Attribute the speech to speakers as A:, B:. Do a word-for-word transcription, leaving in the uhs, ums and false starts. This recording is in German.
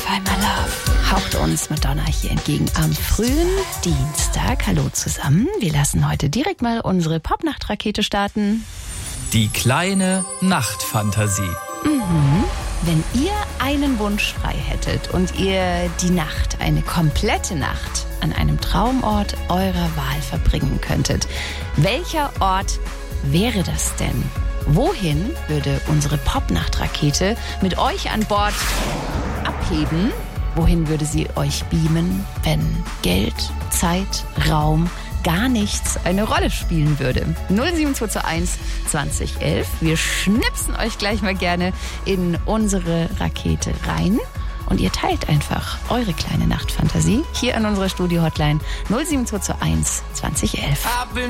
A: Find My Love haucht uns Madonna hier entgegen am frühen Dienstag. Hallo zusammen. Wir lassen heute direkt mal unsere Popnacht-Rakete starten.
B: Die kleine Nachtfantasie.
A: Mhm. Wenn ihr einen Wunsch frei hättet und ihr die Nacht, eine komplette Nacht, an einem Traumort eurer Wahl verbringen könntet, welcher Ort wäre das denn? Wohin würde unsere Popnacht-Rakete mit euch an Bord abheben? Wohin würde sie euch beamen, wenn Geld, Zeit, Raum, gar nichts eine Rolle spielen würde? null sieben zwei eins zwanzig elf. Wir schnipsen euch gleich mal gerne in unsere Rakete rein. Und ihr teilt einfach eure kleine Nachtfantasie hier an unserer Studio-Hotline null sieben zwei eins zwanzig elf.